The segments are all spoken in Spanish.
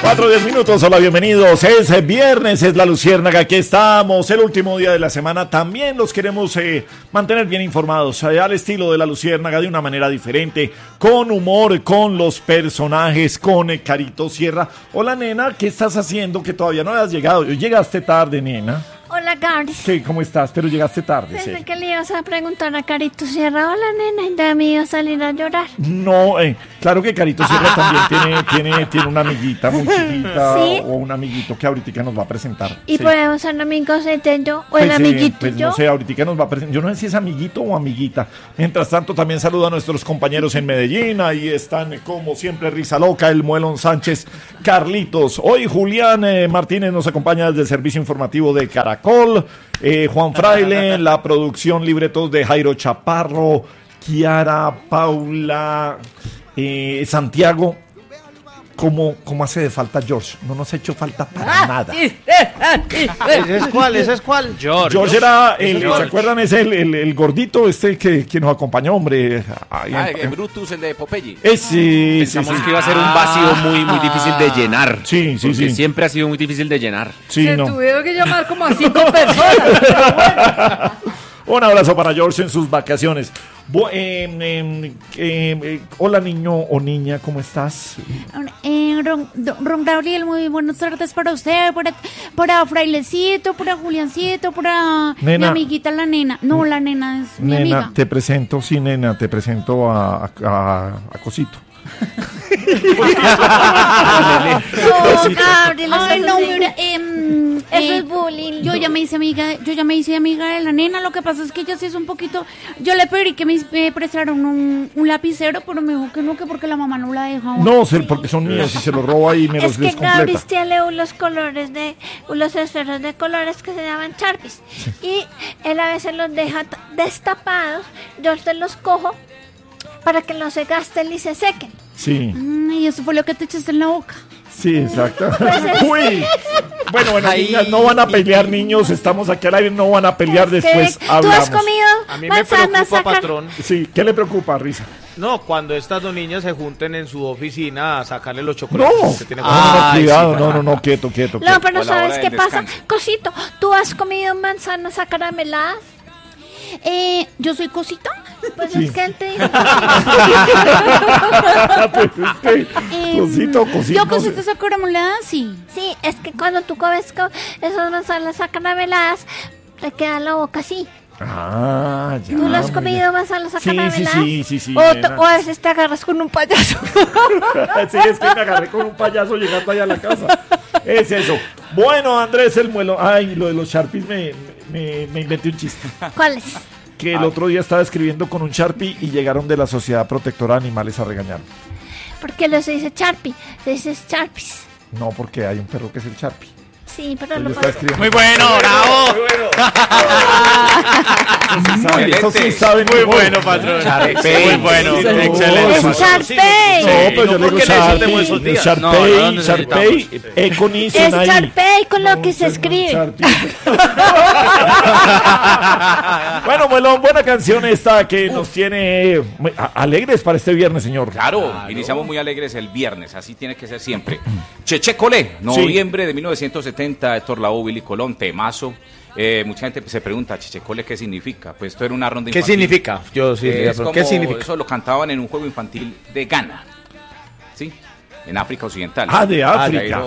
4:10. Hola, bienvenidos. Es viernes, es La Luciérnaga. Aquí estamos, el último día de la semana. También los queremos mantener bien informados, al estilo de La Luciérnaga, de una manera diferente, con humor, con los personajes, con Carito Sierra. Hola, nena, ¿qué estás haciendo? Que todavía no has llegado. Llegaste tarde, nena. Hola, Gary. Sí, ¿cómo estás? Pero llegaste tarde. Pensé que le ibas a preguntar a Carito Sierra. Hola, nena, y de mí iba a salir a llorar. No, claro que Carito Sierra también tiene una amiguita muy chiquita. ¿Sí? O un amiguito que ahorita nos va a presentar. ¿Y podemos ser amigos de yo o el amiguito pues yo? No sé, ahorita nos va a presentar. Yo no sé si es amiguito o amiguita. Mientras tanto, también saludo a nuestros compañeros en Medellín. Ahí están, como siempre, Risa Loca, el Muelón Sánchez, Carlitos. Hoy Julián Martínez nos acompaña desde el servicio informativo de Caracol. Juan Fraile, la producción, libretos de Jairo Chaparro, Kiara, Paula, Santiago. ¿Cómo hace de falta George? No nos ha hecho falta para nada. ¿Ese es cuál? George era ¿se acuerdan? Es el gordito que nos acompañó, hombre. El Brutus, el de Popeye. Pensamos que iba a ser un vacío muy difícil de llenar. Sí. Siempre ha sido muy difícil de llenar. Sí, tuvieron que llamar como a 5 personas. Pero bueno. Un abrazo para George en sus vacaciones. Hola, niño o niña, ¿cómo estás? Ron Gabriel, muy buenas tardes para usted, para Frailecito, para Juliancito, para mi amiguita la nena. No, la nena es mi amiga. Nena, te presento a Cosito. Eso es bullying. Yo ya me hice amiga de la nena. Lo que pasa es que ella sí es un poquito. Yo le pedí que me prestaron un lapicero, pero me dijo que no, que porque la mamá no la deja. No, porque son míos y se los roba y me los descompleta. Es que Gabriel tiene unos esferos de colores que se llaman Sharpies. Sí. Y él a veces los deja destapados. Yo se los cojo para que no se gasten ni se sequen. Sí. Y eso fue lo que te echaste en la boca. Sí, exacto. Uy. Bueno, niñas, no van a pelear, niños. Estamos aquí al aire, no van a pelear después. ¿Tú has comido a mí me preocupa, patrón. Sí, ¿qué le preocupa, Risa? No, cuando estas dos niñas se junten en su oficina a sacarle los chocolates. No, quieto. No, pero ¿sabes qué pasa? Cosito, ¿tú has comido manzanas acarameladas? ¿Yo soy Cosito? Pues sí. Es que él te dijo Cosito. Yo Cosito acarameladas, sí. Sí, es que cuando tú comes esas manzanas acarameladas, te queda la boca así. Ya. ¿Tú lo has comido manzanas acarameladas? Sí. O a veces te agarras con un payaso. Sí, es que me agarré con un payaso llegando allá a la casa. Es eso. Bueno, Andrés el Muelo. Lo de los Sharpies me inventé un chiste. ¿Cuál es? Que el otro día estaba escribiendo con un Sharpie y llegaron de la Sociedad Protectora de Animales a regañarme. ¿Por qué no se dice Sharpie? Se dice Sharpies. No, porque hay un perro que es el Sharpie. Sí, pero entonces no puedo. Muy bueno, bravo. Eso sí saben. Muy bueno, patrón. Muy bueno, excelente. Es Sharpey. No, pero yo le digo Sharpey, con I. Es Sharpey con lo que se escribe. Bueno, Muelón, buena canción esta que nos tiene alegres para este viernes, señor. Claro, iniciamos muy alegres el viernes, así tiene que ser siempre. Cheche Colé, noviembre de 1970, Héctor Lavoe, Willy Colón, temazo. Mucha gente se pregunta, Chichecole, ¿qué significa? Pues esto era una ronda infantil. ¿Qué significa? Yo sí, ¿qué significa? Eso lo cantaban en un juego infantil de Ghana, ¿sí? En África Occidental. De África.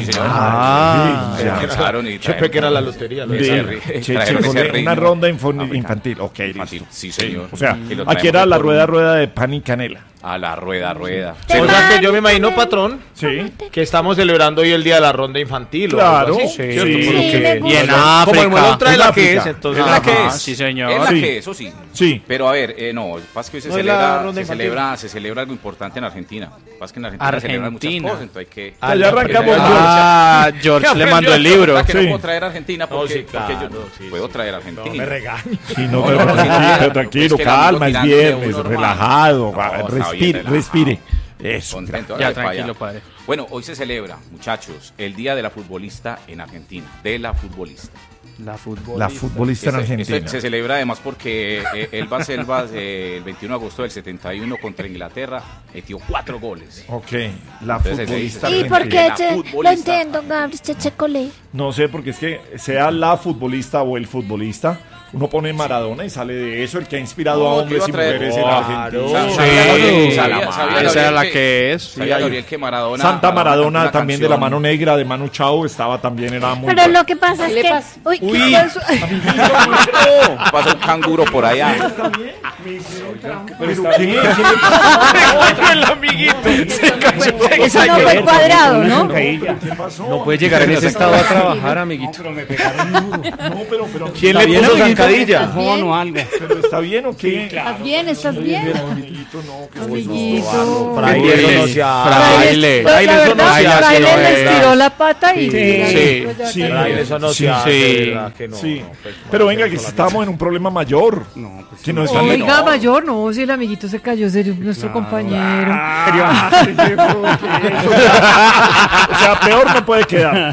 Yo creo que era la lotería. Una ronda infantil. Ok, infantil. Sí, señor. O sea, aquí era la rueda de pan y canela. A la rueda. O sea que yo me imagino, patrón, que estamos celebrando hoy el día de la ronda infantil. Claro, y en África. Como el muelo trae la que es, entonces. Es la que es. Sí, señor. Es la que es, eso sí. Sí. Pero a ver, no, pasa que hoy se celebra algo importante en Argentina. Pasa que en Argentina se celebran muchas cosas, entonces hay que... Ya arrancamos. George le mandó el libro. Que no puedo traer a Argentina porque yo puedo traer a Argentina. No me regañes. Tranquilo, calma, es viernes, relajado. Respire. Eso. Contento. Ya, Hágale pa' tranquilo, allá. padre. Bueno, hoy se celebra, muchachos, el Día de la Futbolista en Argentina. De la futbolista. La La futbolista en Argentina. Se celebra además porque Elba Selva, el 21 de agosto del 71 contra Inglaterra, metió 4 goles. Ok, la Entonces, futbolista ¿Y argentina. por qué La lo futbolista. entiendo, Gabriel Cheche Colé? No sé, porque es que sea la futbolista o el futbolista, uno pone Maradona y sale de eso, el que ha inspirado a No, hombres y te iba a traer- mujeres en Argentina. ¿Sabía, Esa era la Gabriel, que es. sabía, Gabriel, que Maradona... Santa Maradona cantó una también de la canción. mano negra, de Manu Chao, estaba también, era muy Pero lo que pasa es ¿Qué le que... pasa? Uy, Uy. ¿qué pasó? Pasó un canguro por allá. Pero ¿qué? El amiguito. Eso no fue cuadrado, ¿no? ¿Qué pasó? No puede llegar en ese estado a trabajar, amiguito. No, pero ¿Quién le puso zancadilla? Bien. o algo. ¿pero está bien o qué? ¿Estás bien? ¿Estás bien? Amiguito, no, que Amiguito. Fraile, no sea- fraile. La Fraile, eso no verdad, se hace, Fraile no le es. estiró la pata y... Sí, sí. Fraile, eso no Sí, se hace, sí. de verdad que no, Sí, no, pues, pero venga, que estamos en un problema mayor. No, pues Que no están Oiga, mayor, no, si el amiguito se cayó, serio, nuestro compañero. O sea, peor no puede quedar.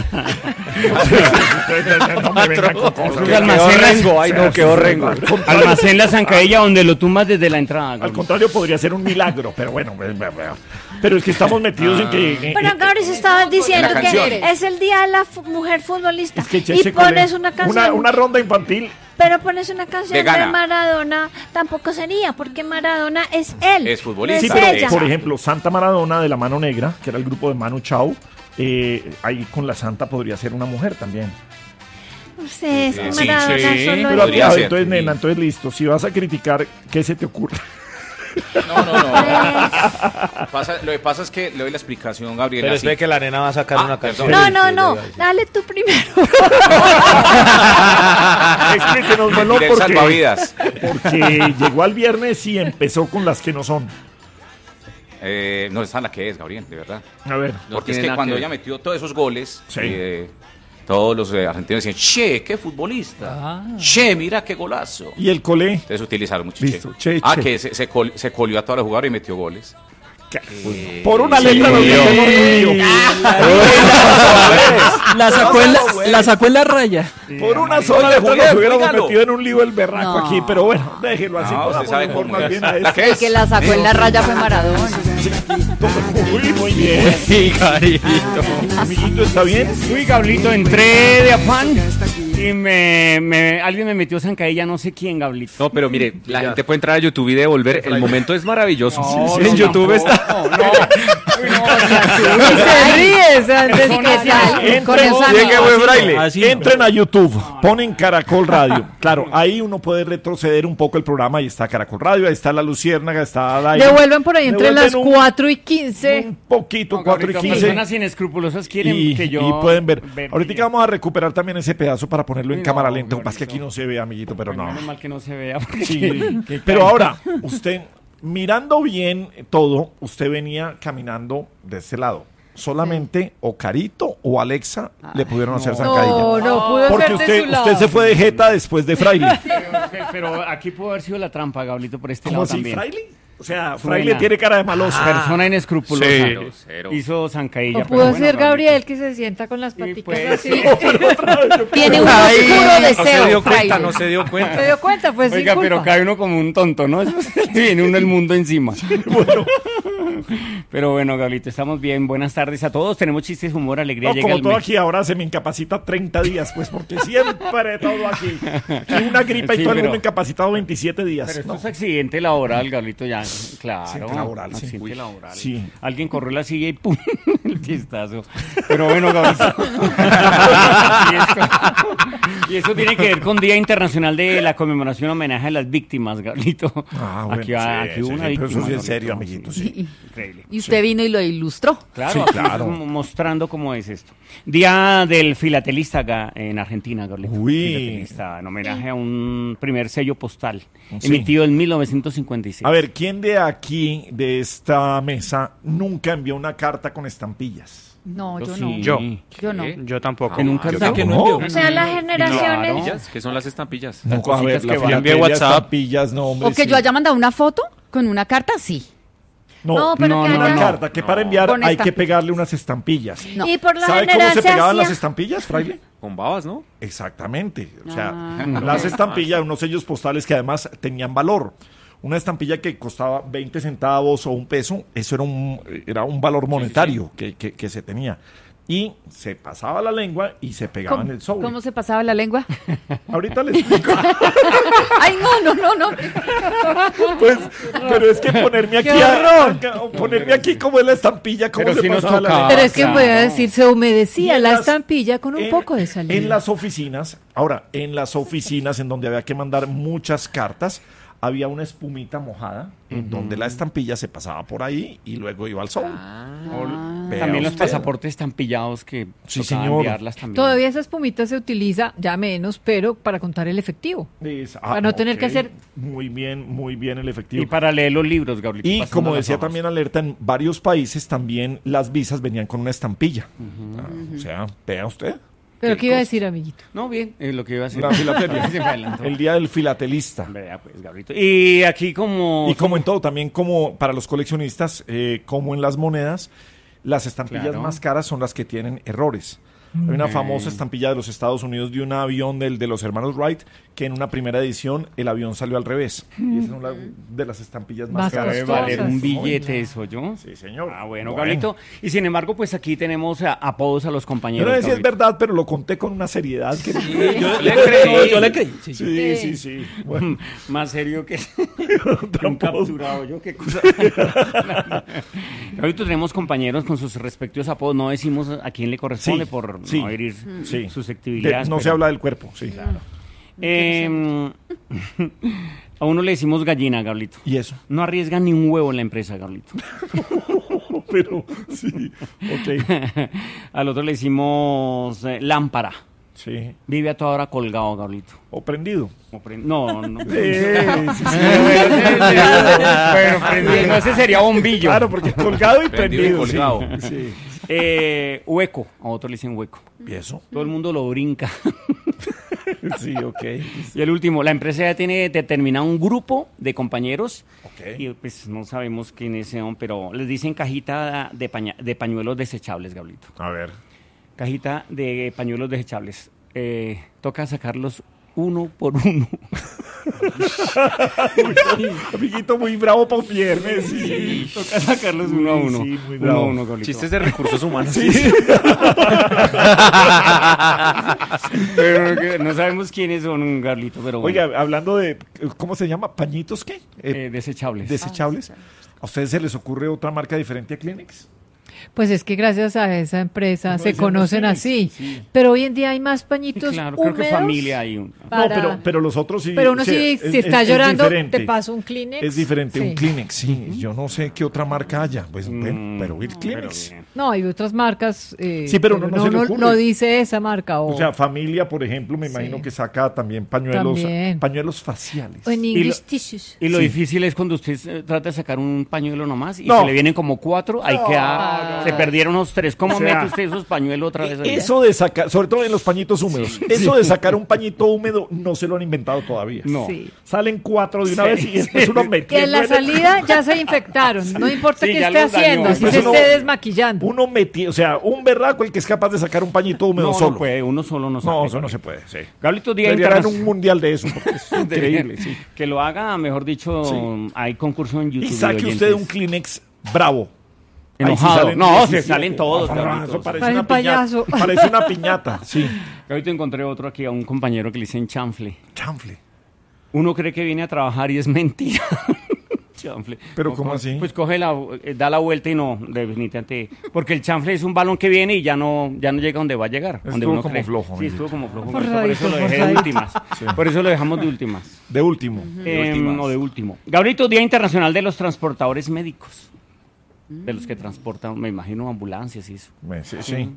No me vengan con cosas. Qué almacén, ay no, qué horrengo. almacén la zancadilla donde lo tumbas desde la entrada. Al contrario, podría ser un milagro, pero bueno. Pero es que estamos metidos en que... Pero Gabriel se estaba diciendo la que canción. es el día de la mujer futbolista. Es que Y Cheche pones Colé, una canción... una ronda infantil. Pero pones una canción Vegana. de Maradona, tampoco sería, porque Maradona es él. Es futbolista. Sí, no pero es ella. por ejemplo, Santa Maradona de la Mano Negra, que era el grupo de Manu Chao, ahí con la Santa podría ser una mujer también. No sé, es que Sí, Maradona sí, solo Pero es... podría ser. entonces, nena, entonces listo. Si vas a criticar, ¿qué se te ocurre? No. Lo que pasa es que le doy la explicación, Gabriel. Pero así. espere que la nena va a sacar una canción. No, dale tú primero. Explíquenos, Melón, Tiré el salvavidas. porque llegó al viernes y empezó con las que no son. No está la que es, Gabriel, de verdad. A ver. Porque es tiene que nada cuando que ella metió todos esos goles, Sí. todos los argentinos decían, che, qué futbolista. Che, mira qué golazo. ¿Y el Colé? Entonces utilizaron mucho Listo, che. che. Que se colió a todos los jugadores y metió goles. Por una letra nos metemos río. La sacó en la raya. Por una sola letra nos hubiéramos dígalo. metido en un lío el berraco No. aquí, pero bueno, déjelo así. No, usted pasamos sabe mejor cómo más es. bien a ¿La esto. que El es? que la sacó en la raya fue Maradona. Uy, muy bien. Sí, carito. Amiguito, ¿está bien? Uy, Gablito, entré de afán y alguien me metió zancadilla, no sé quién, Gablito. No, pero mire, la gente puede entrar a YouTube y devolver. El momento es maravilloso. No, en no, YouTube tampoco. está. Y se ríe, o sea, es especial. Con esa Bien que buen braille. Así. Entren a YouTube, ponen Caracol Radio. Claro, ahí uno puede retroceder un poco el programa. Ahí está Caracol Radio, ahí está La Luciérnaga, está la... Devuelven por ahí entre las Devuelven 4 y 15. un poquito, 4 y 15. Personas inescrupulosas quieren Y, que yo... y pueden ver. Ahorita vamos a recuperar también ese pedazo para ponerlo en Uy, cámara no, lenta. Lo que pasa es que Gabriel, aquí no se ve, amiguito, pero no. Menos mal que no se vea. porque Sí, qué pero cae. ahora, usted, mirando bien todo, usted venía caminando de este lado. Solamente o Carito o Alexa le pudieron hacer zancadilla. No pudo Porque ser de su lado. usted se fue de jeta después de Fraile. Pero aquí pudo haber sido la trampa, Gablito, por este ¿Cómo lado así, también. Fraile? O sea, Suena. Fraile tiene cara de maloso. Persona inescrupulosa. Sí. Hizo zancadilla. O pero pudo bueno, ser Gablito. Gabriel que se sienta con las paticas pues, así. Tiene un Ay, oscuro no se deseo, dio cuenta, Fraile. no se dio ¿Se cuenta. dio cuenta? Pues Oiga, sin pero culpa. cae uno como un tonto, ¿no? Eso se le viene uno el mundo encima. Pero bueno, Gablito, estamos bien. Buenas tardes a todos. Tenemos chistes, humor, alegría. No, llega como el todo mes. aquí ahora se me incapacita 30 días, pues, porque siempre todo aquí. Y una gripa y Sí, todo el pero- mundo incapacitado 27 días. Pero esto No. es accidente laboral, Gablito, ya. Claro. Accidente laboral, sí. Accidente Uy, laboral. sí. Alguien corrió la silla y ¡pum! El chistazo. Pero bueno, Gablito. y esto tiene que ver con Día Internacional de la Conmemoración Homenaje a las Víctimas, Gablito. Ah, bueno, aquí sí, aquí hubo sí, una sí, pero víctima. eso sí es Gablito. serio, amiguito, sí. Increíble. Y usted vino y lo ilustró. Claro, Sí, aquí claro. estamos mostrando cómo es esto. Día del filatelista en Argentina, Gablito. Uy. Filatelista, en homenaje a un primer sello postal Sí. emitido en 1956. A ver, ¿quién de aquí, de esta mesa, nunca envió una carta con estampillas? No, yo sí. no. Yo. Yo no. Yo tampoco. Que nunca yo envió. tampoco. O sea, las generaciones... Estampillas, ¿qué son las estampillas? No, a cositas ver, que la van. filatelia, WhatsApp. estampillas, no, hombre, O que sí. yo haya mandado una foto con una carta, sí. No, pero no, que no, Una haya- carta que para enviar Con hay que estampillas. pegarle unas estampillas. Y por lo ¿Sabe cómo general se se pegaban las hacía... estampillas, fraile? Con babas, ¿no? Exactamente. O sea, Ah. las estampillas, unos sellos postales que además tenían valor. Una estampilla que costaba 20 centavos o $1, eso era un valor monetario que se tenía. Y se pasaba la lengua y se pegaba en el sobre. ¿Cómo se pasaba la lengua? Ahorita les explico. Ay, no. Pues, pero es que ponerme aquí, ¡Qué horror! ponerme aquí como es la estampilla, cómo Pero se sí nos pasaba la tocaba. lengua. Pero es que claro. voy a decir, se Y humedecía en la las- estampilla con un poco de saliva. En las oficinas, ahora, en las oficinas en donde había que mandar muchas cartas, había una espumita mojada en donde la estampilla se pasaba por ahí y luego iba al sobre. Vea También los usted. pasaportes estampillados que Sí, tocaba señor. enviarlas también. Todavía esa espumita se utiliza, ya menos, pero para contar el efectivo. Para no tener que ok. hacer- Muy bien el efectivo. Y para leer los libros, Gabrielito. Y pasando como las decía hojas. también Alerta, en varios países también las visas venían con una estampilla. O sea, vea usted. Pero Qué ¿qué iba a cosa. decir, amiguito? No, bien, es lo que iba a decir. La filatelia. Se me adelantó. El día del filatelista. Vea, pues, Gabrielito. Y aquí como... Y como en todo, también como para los coleccionistas, como en las monedas, las estampillas Claro. más caras son las que tienen errores. Hay una famosa estampilla de los Estados Unidos de un avión de los hermanos Wright, que en una primera edición el avión salió al revés. Y esa es una de las estampillas más Más caras. Debe costosas. valer un billete eso, ¿yo? Sí, señor. Ah, bueno, Gabrielito. Y sin embargo, pues aquí tenemos apodos a los Yo compañeros. no sé si es Gabrielito. verdad, pero lo conté con una seriedad que... Yo le creí. Sí, sí. Sí. Bueno, Más serio que un capturado. Yo qué cosa. Ahorita tenemos compañeros con sus respectivos apodos. No decimos a quién le corresponde Sí, por sí, no herir sí. susceptibilidades. no se pero- habla del cuerpo, sí. A uno le decimos gallina, Gabrielito. ¿Y eso? No arriesgan ni un huevo en la empresa, Gabrielito. Pero, sí, ok. Al otro le decimos lámpara. Sí. Vive a toda hora colgado, Gabrielito. O prendido. No. Sí. Pero prendido, no, ese sería bombillo. Claro, porque colgado y Prendido y prendido. colgado. Sí. Hueco, a otro le dicen hueco. ¿Y eso? Todo el mundo lo brinca. Sí, ok. Y el último, la empresa ya tiene determinado un grupo de compañeros. Ok. Y pues no sabemos quiénes son, pero les dicen cajita de pañuelos desechables, Gabrielito. A ver. Cajita de pañuelos desechables. Toca sacarlos uno por uno. Amiguito muy bravo para un viernes. Sí. Toca sacarlos uno a uno. Sí, muy Uno bravo. a uno, Gabrielito. Chistes de recursos humanos. Pero que no sabemos quiénes son, Gabrielito, pero bueno. Oiga, hablando de, ¿cómo se llama? ¿Pañitos qué? Desechables. ¿Desechables? ¿A ustedes se les ocurre otra marca diferente a Kleenex? Pues es que gracias a esa empresa No, se ese no conocen es, así. sí. Pero hoy en día hay más Sí, pañitos claro, creo que húmedos. familia hay un. Para- No, pero los otros sí. Pero uno o sea, sí, es- si está es llorando, diferente. te paso un Kleenex. Es diferente, un Sí. Kleenex, sí. Yo no sé qué otra marca haya. Pues, bueno, pero el Kleenex. Pero bien. No, hay otras marcas. Sí, pero uno no se le ocurre. no dice esa marca. O sea, familia, por ejemplo, me imagino Sí. que saca también pañuelos, También. pañuelos faciales. o en Y English lo- tissues. Y lo Sí. difícil es cuando usted trata de sacar un pañuelo nomás y No. se le vienen como 4, ahí queda, se perdieron unos 3. ¿Cómo O sea, mete usted esos pañuelos otra vez? ahí? Eso de sacar, sobre todo en los pañitos húmedos, eso de sacar un pañito húmedo no se lo han inventado todavía. No. Sí. Salen 4 de una vez y después uno Que metiendo en la el- salida ya se infectaron. No importa Sí, qué ya esté los dañó. haciendo, si Pues se uno- esté desmaquillando. Uno metiendo, o sea, un berraco el que es capaz de sacar un pañito húmedo No, solo. no puede, uno solo no sabe. No, eso no se puede, sí. Gabrielito, Día Debería haber un Internacional. mundial de eso, porque es increíble, sí. Que lo haga, mejor dicho, Sí. hay concurso en YouTube. Y saque de usted un oyentes. Kleenex bravo. Ahí sí Enojado. salen No, 17. se salen todos, Ah, Gabrielito. eso parece Parece una un payaso. piñata. Parece una piñata, sí. Ahorita encontré otro aquí, a un compañero que le dicen chanfle. Chanfle. Uno cree que viene a trabajar y es mentira. Chanfle. ¿Pero No, cómo así? Pues da la vuelta y no, definitivamente. Porque el chanfle es un balón que viene y ya no llega donde va a llegar. Donde Estuvo uno como cree. flojo, Sí, mire. estuvo como flojo. Forzadito, Por eso lo dejé de forzadito. últimas. Por eso lo dejamos de últimas. De último. No, de último. Gabrielito, Día Internacional de los Transportadores Médicos. De los que transportan, me imagino, ambulancias y eso. Sí.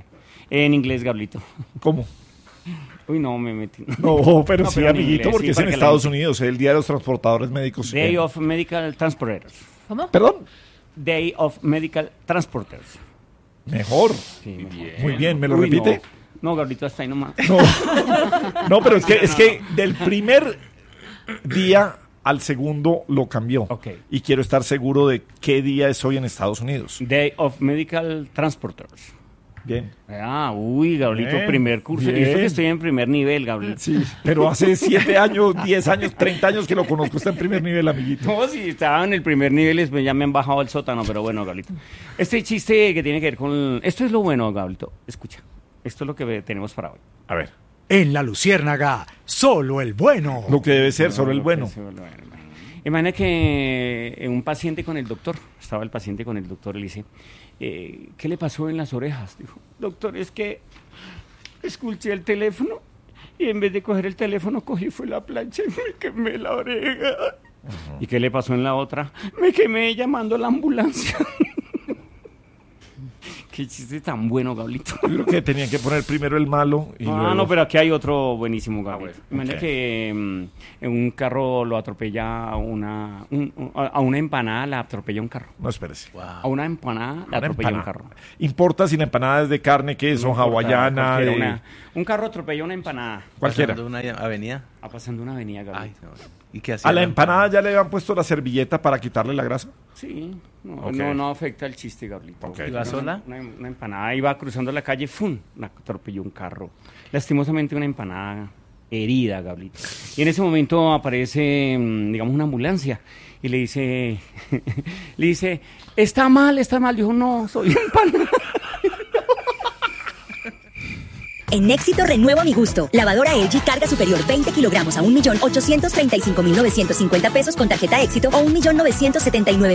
En inglés, Gabrielito. ¿Cómo? Uy, no, me metí. No, pero No, sí, pero en amiguito, inglés, porque sí, es en para que la Estados gente- Unidos, el Día de los Transportadores Médicos. Day of Medical Transporters. ¿Cómo? Perdón. Day of Medical Transporters. Mejor. Sí, Muy bien, ¿me lo Uy, repite? No, Gabrielito, hasta ahí nomás. No, pero es que del primer día al segundo lo cambió. Ok. Y quiero estar seguro de qué día es hoy en Estados Unidos. Day of Medical Transporters. Bien. Gablito, Bien, primer curso. bien. Y esto que estoy en primer nivel, Gablito. Sí, pero hace 7 años, 10 años, 30 años que lo conozco. Está en primer nivel, amiguito. No, si estaba en el primer nivel, después ya me han bajado al sótano, pero bueno, Gablito. Este chiste que tiene que ver con... Esto es lo bueno, Gablito. Escucha, esto es lo que tenemos para hoy. A ver. En La Luciérnaga, solo el bueno. Lo que debe ser sobre el bueno. Imagina que un paciente con el doctor, estaba el paciente con el doctor y le dice, ¿qué le pasó en las orejas? Dijo, doctor, es que escuché el teléfono y en vez de coger el teléfono cogí fue la plancha y me quemé la oreja. ¿Y qué le pasó en la otra? Me quemé llamando a la ambulancia. Qué chiste tan bueno, Gablito. Yo creo que tenían que poner primero el malo y luego... No, pero aquí hay otro buenísimo, Gablito. bueno. Imagina Ok. que en un carro lo atropella a una empanada, la atropella un carro. No, espérese. A una empanada la atropella un carro. Importa si la empanada es de carne, queso, hawaiana, Cualquiera, un carro atropella una empanada. cualquiera. Pasando una avenida. Pasando una avenida, Gablito. Ay, no. ¿Y qué hacía ¿A la empanada ya le habían puesto la servilleta para quitarle la grasa? Sí, Ok. no afecta el chiste, Gablito. Ok. ¿Iba sola? Una empanada iba cruzando la calle, ¡fum! La atropelló un carro. Lastimosamente una empanada herida, Gablito. Y en ese momento aparece, digamos, una ambulancia y le dice, está mal. Dijo, no, soy empanada. En Éxito renuevo mi gusto. Lavadora LG carga superior 20 kilogramos a 1.835.950 pesos con tarjeta Éxito o 1.979.000